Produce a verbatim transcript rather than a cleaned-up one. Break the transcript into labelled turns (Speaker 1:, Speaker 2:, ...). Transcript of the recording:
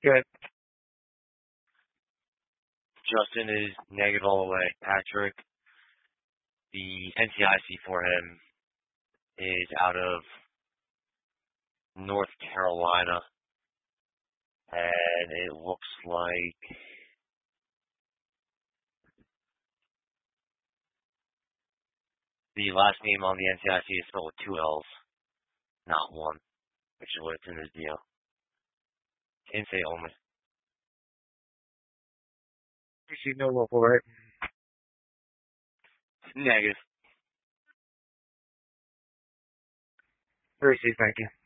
Speaker 1: Good.
Speaker 2: Justin is negative all the way. Patrick, the N C I C for him is out of North Carolina, and it looks like the last name on the N C I C is spelled with two L's, not one, which is what's in his deal. Didn't say only.
Speaker 1: Received no local, right?
Speaker 2: Negative.
Speaker 1: Received, thank you.